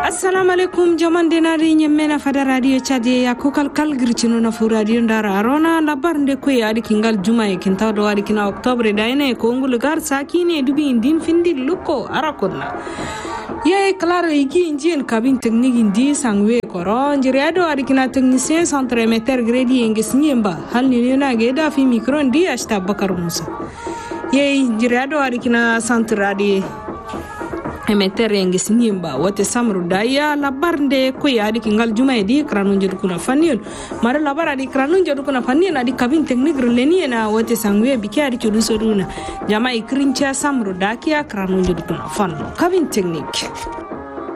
assalamu alaikum jaman denari nyemmena fada radio chadi ya ko kal girchino na fu radio ndara arona labar nde ko ya kingal juma e kinta do wadi kina octobre dayne ko ngul gar sakine dubi indin findi lukko arakonna ye claro igi injin kabin technique indi sangwe koro njire do wadi kina technicien centre meter gredi nges nyemba hal ni na ge da fi micro ndi ashta bakar musa ye njire do wadi kina centre radio emetere ngis nyimba wote samru daya labarnde ko yadi kingal juma edi kranun jodu kuna fanil mara labara di kranun jodu kuna fanil adi kabin technique leni na wote sangwe biki adi chodu soduna jama ikrincha samru dakia kranun jodu kuna fan kabin technique